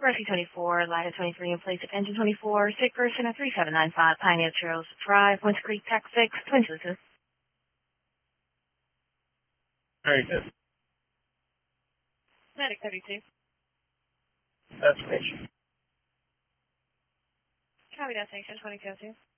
Rescue 24, Lida 23 in place of Engine 24, sick person at 3795 Pioneer Trails Drive, Winter Creek, Tax 6, Twin Cities. Very good. Medic 32. Destination. Copy destination 2202.